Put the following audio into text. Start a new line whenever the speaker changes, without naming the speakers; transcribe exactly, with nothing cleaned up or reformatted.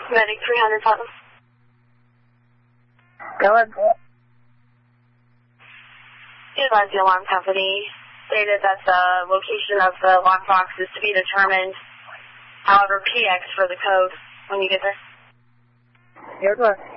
Medic three hundred Putnam.
Go ahead.
Advise the alarm company stated that the location of the lockbox is to be determined. However, P X for the code when you get there.
Here, go ahead.